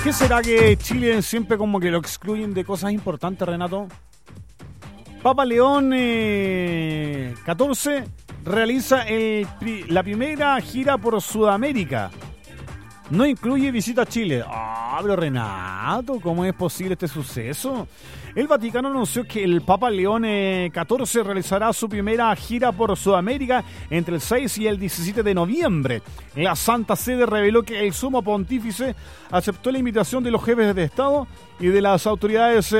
¿Qué será que Chile siempre como que lo excluyen de cosas importantes, Renato? Papa León 14 realiza la primera gira por Sudamérica. No incluye visita a Chile. Pero Renato, ¿cómo es posible este suceso? El Vaticano anunció que el Papa León XIV realizará su primera gira por Sudamérica entre el 6 y el 17 de noviembre. La Santa Sede reveló que el sumo pontífice aceptó la invitación de los jefes de Estado y de las autoridades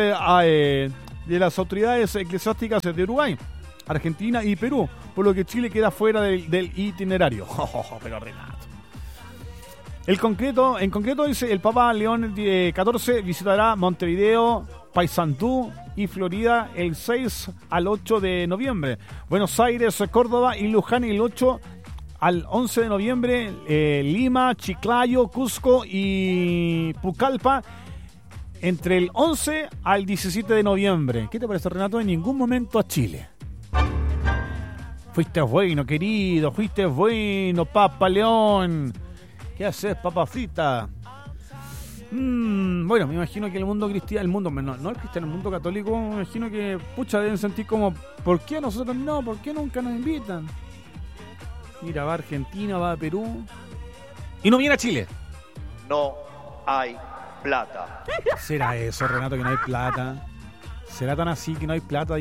eclesiásticas de Uruguay, Argentina y Perú, por lo que Chile queda fuera del itinerario. Pero Renato. En concreto dice, el Papa León XIV visitará Montevideo, Paysandú y Florida el 6 al 8 de noviembre. Buenos Aires, Córdoba y Luján el 8 al 11 de noviembre. Lima, Chiclayo, Cusco y Pucallpa entre el 11 al 17 de noviembre. ¿Qué te parece, Renato? En ningún momento a Chile. Fuiste bueno, querido. Fuiste bueno, Papa León. ¿Qué haces, papa frita? Bueno, me imagino que el mundo cristiano, no el cristiano, el mundo católico, me imagino que, deben sentir como, ¿por qué a nosotros no? ¿Por qué nunca nos invitan? Mira, va a Argentina, va a Perú. Y no viene a Chile. No hay plata. ¿Será eso, Renato, que no hay plata? ¿Será tan así que no hay plata?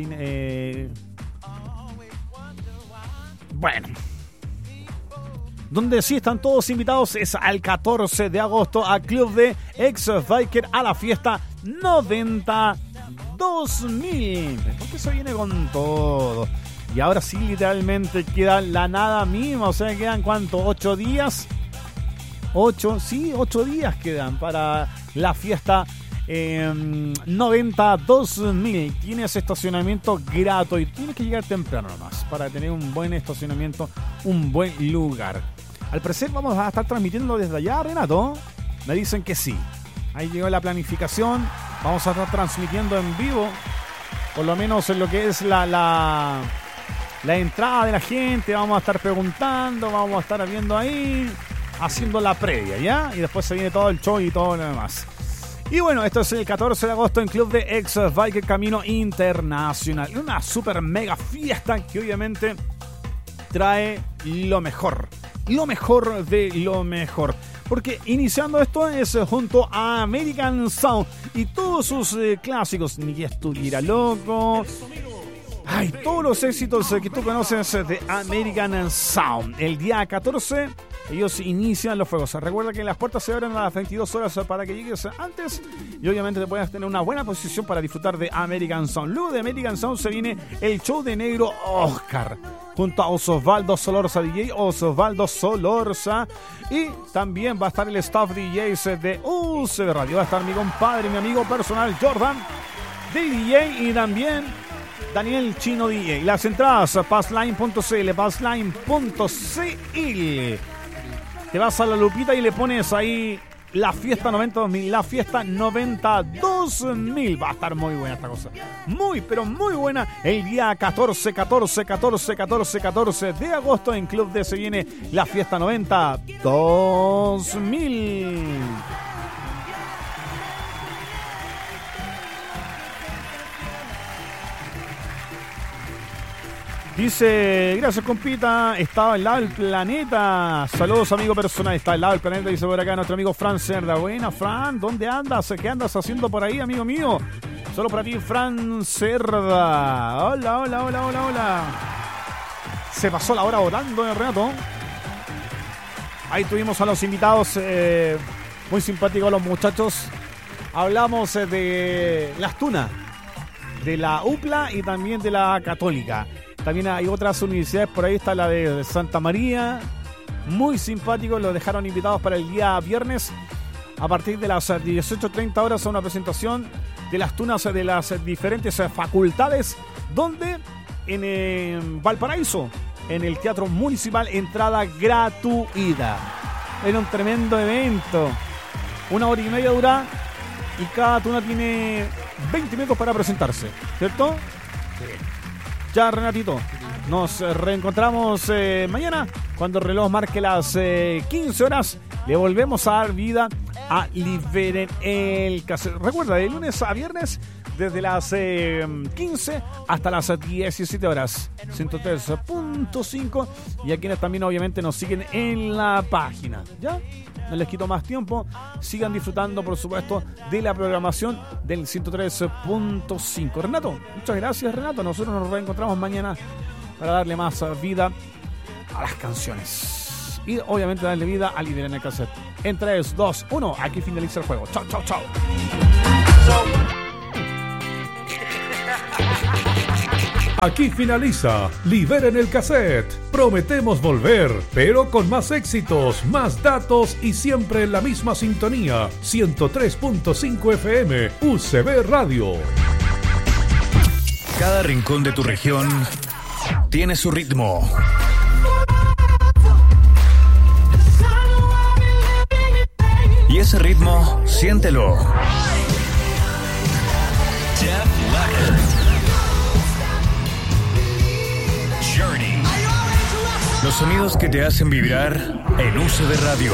Bueno. Donde sí están todos invitados es al 14 de agosto a Club de Ex-Biker a la fiesta 92.000. Porque se viene con todo. Y ahora sí, literalmente queda la nada misma. O sea, quedan ¿cuánto? 8 días. 8 días quedan para la fiesta 92.000. Tienes estacionamiento gratuito. Tienes que llegar temprano nomás para tener un buen estacionamiento, un buen lugar. Al parecer vamos a estar transmitiendo desde allá, Renato. Me dicen que sí. Ahí llegó la planificación. Vamos a estar transmitiendo en vivo, por lo menos en lo que es la entrada de la gente. Vamos a estar preguntando, vamos a estar viendo ahí, haciendo la previa, ¿ya? Y después se viene todo el show y todo lo demás. Y bueno, esto es el 14 de agosto en Club de Ex-Biker Camino Internacional. Una super mega fiesta que obviamente trae lo mejor. Lo mejor de lo mejor. Porque iniciando esto es junto a American Sound y todos sus clásicos. Ni que estuviera loco. Ay, todos los éxitos que tú conoces de American Sound. El día 14 ellos inician los fuegos. Recuerda que las puertas se abren a las 22 horas para que llegues antes y obviamente te puedas tener una buena posición para disfrutar de American Sound. Luego de American Sound se viene el show de Negro Oscar junto a Osvaldo Solorza, DJ Osvaldo Solorza, y también va a estar el staff DJs de UCB Radio. Va a estar mi compadre, mi amigo personal Jordan de DJ y también Daniel Chino DJ. Las entradas passline.cl, passline.cl. Te vas a la lupita y le pones ahí la fiesta 92.000, la fiesta 92.000. Va a estar muy buena esta cosa. Muy, pero muy buena. El día 14 de agosto en Club D se viene la fiesta 92.000. Dice, gracias compita, estaba al lado del planeta. Saludos amigo personal, está al lado del planeta, dice por acá nuestro amigo Fran Cerda. Buena Fran, ¿dónde andas? ¿Qué andas haciendo por ahí, amigo mío? Solo para ti, Fran Cerda. Hola. Se pasó la hora volando, Renato. Ahí tuvimos a los invitados, muy simpáticos los muchachos. Hablamos de las tunas, de la UPLA y también de la Católica. También hay otras universidades, por ahí está la de Santa María. Muy simpáticos, los dejaron invitados para el día viernes a partir de las 18:30 horas a una presentación de las tunas de las diferentes facultades, donde en Valparaíso, en el Teatro Municipal, entrada gratuita. Era un tremendo evento. 1 hora y media dura y cada tuna tiene 20 minutos para presentarse, ¿cierto? Sí. Ya, Renatito, nos reencontramos mañana cuando el reloj marque las 15 horas. Le volvemos a dar vida a Liberen el Cassette. Recuerda, de lunes a viernes, desde las 15 hasta las 17 horas. 103.5. Y a quienes también obviamente nos siguen en la página. ¿Ya? No les quito más tiempo. Sigan disfrutando, por supuesto, de la programación del 103.5. Renato, muchas gracias, Renato. Nosotros nos reencontramos mañana para darle más vida a las canciones. Y obviamente darle vida a Liberen el Cassette. En 3, 2, 1. Aquí finaliza el juego. Chao, chao, chao. Aquí finaliza Liberen el Cassette. Prometemos volver, pero con más éxitos, más datos y siempre en la misma sintonía. 103.5 FM, UCB Radio. Cada rincón de tu región tiene su ritmo. Y ese ritmo, siéntelo. Journey. Los sonidos que te hacen vibrar en UCB Radio.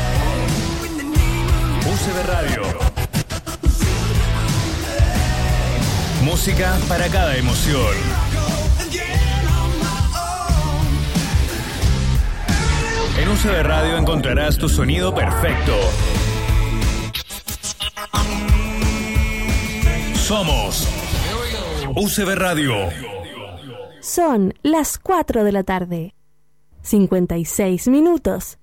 UCB Radio. Música para cada emoción. En UCB Radio encontrarás tu sonido perfecto. Somos UCB Radio. Son las 4 de la tarde. 56 minutos.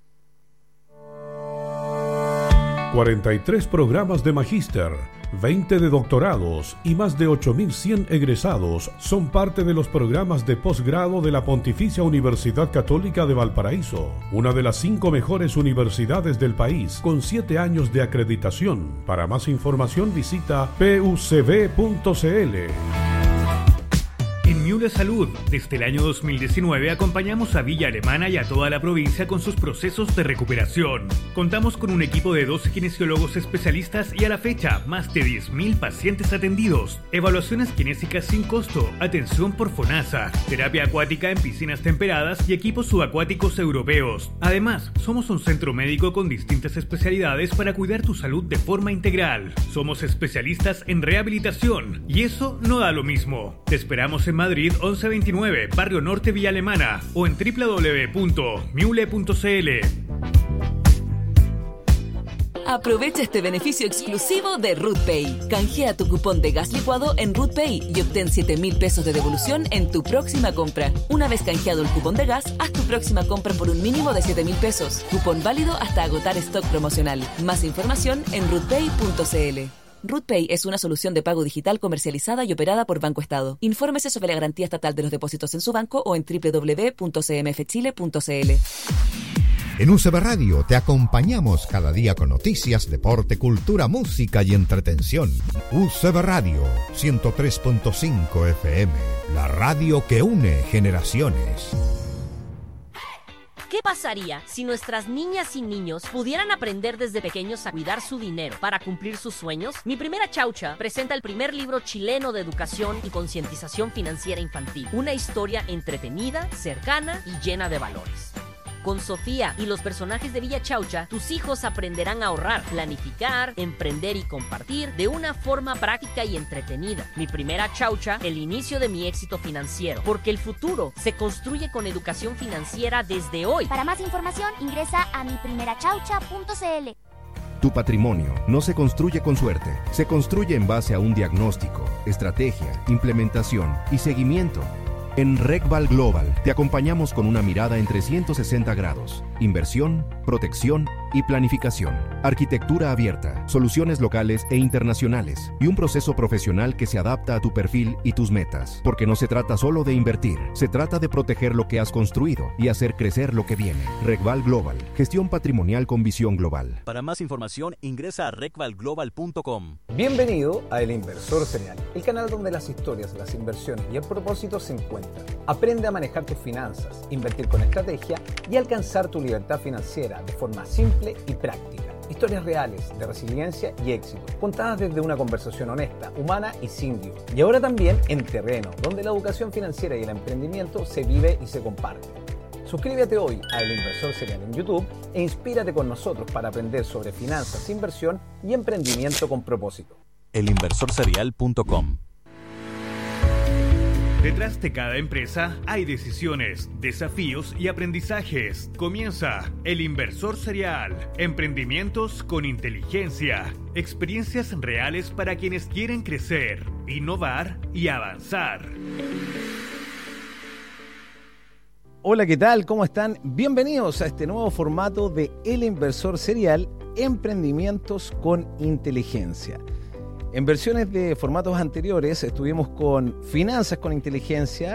43 programas de magíster, 20 de doctorados y más de 8.100 egresados son parte de los programas de posgrado de la Pontificia Universidad Católica de Valparaíso, una de las 5 mejores universidades del país, con 7 años de acreditación. Para más información visita pucb.cl. En Miule Salud, desde el año 2019 acompañamos a Villa Alemana y a toda la provincia con sus procesos de recuperación. Contamos con un equipo de 12 kinesiólogos especialistas y a la fecha más de 10.000 pacientes atendidos. Evaluaciones kinésicas sin costo, atención por FONASA, terapia acuática en piscinas temperadas y equipos subacuáticos europeos. Además, somos un centro médico con distintas especialidades para cuidar tu salud de forma integral. Somos especialistas en rehabilitación y eso no da lo mismo. Te esperamos en Madrid 1129, Barrio Norte, Villa Alemana, o en www.miule.cl. Aprovecha este beneficio exclusivo de RootPay. Canjea tu cupón de gas licuado en RootPay y obtén 7.000 pesos de devolución en tu próxima compra. Una vez canjeado el cupón de gas, haz tu próxima compra por un mínimo de 7.000 pesos. Cupón válido hasta agotar stock promocional. Más información en rootpay.cl. RootPay es una solución de pago digital comercializada y operada por Banco Estado. Infórmese sobre la garantía estatal de los depósitos en su banco o en www.cmfchile.cl. En UCB Radio te acompañamos cada día con noticias, deporte, cultura, música y entretención. UCB Radio 103.5 FM, la radio que une generaciones. ¿Qué pasaría si nuestras niñas y niños pudieran aprender desde pequeños a cuidar su dinero para cumplir sus sueños? Mi Primera Chaucha presenta el primer libro chileno de educación y concientización financiera infantil. Una historia entretenida, cercana y llena de valores. Con Sofía y los personajes de Villa Chaucha, tus hijos aprenderán a ahorrar, planificar, emprender y compartir de una forma práctica y entretenida. Mi Primera Chaucha, el inicio de mi éxito financiero, porque el futuro se construye con educación financiera desde hoy. Para más información, ingresa a miprimerachaucha.cl. Tu patrimonio no se construye con suerte, se construye en base a un diagnóstico, estrategia, implementación y seguimiento. En RecVal Global te acompañamos con una mirada en 360 grados, inversión, protección y planificación, arquitectura abierta, soluciones locales e internacionales y un proceso profesional que se adapta a tu perfil y tus metas. Porque no se trata solo de invertir, se trata de proteger lo que has construido y hacer crecer lo que viene. RecVal Global, gestión patrimonial con visión global. Para más información ingresa a recvalglobal.com. Bienvenido a El Inversor Serial, el canal donde las historias, las inversiones y el propósito se encuentran. Aprende a manejar tus finanzas, invertir con estrategia y alcanzar tu libertad financiera de forma simple y práctica. Historias reales de resiliencia y éxito, contadas desde una conversación honesta, humana y sin guión. Y ahora también en terreno, donde la educación financiera y el emprendimiento se vive y se comparte. Suscríbete hoy a El Inversor Serial en YouTube e inspírate con nosotros para aprender sobre finanzas, inversión y emprendimiento con propósito. elinversorserial.com. Detrás de cada empresa hay decisiones, desafíos y aprendizajes. Comienza El Inversor Serial. Emprendimientos con inteligencia. Experiencias reales para quienes quieren crecer, innovar y avanzar. Hola, ¿qué tal? ¿Cómo están? Bienvenidos a este nuevo formato de El Inversor Serial, Emprendimientos con Inteligencia. En versiones de formatos anteriores estuvimos con Finanzas con Inteligencia